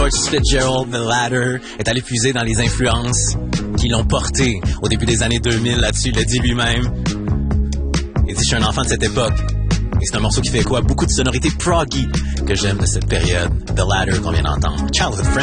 George Fitzgerald, The Ladder, est allé puiser dans les influences qui l'ont porté au début des années 2000 là-dessus, il l'a dit lui-même. Il dit, je suis un enfant de cette époque. Et c'est un morceau qui fait quoi? Beaucoup de sonorités proggy que j'aime de cette période. The Ladder qu'on vient d'entendre. Childhood Friend.